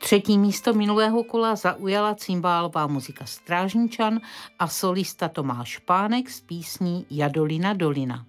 Třetí místo minulého kola zaujala cymbálová muzika Strážničan a solista Tomáš Pánek s písní Jadolina dolina.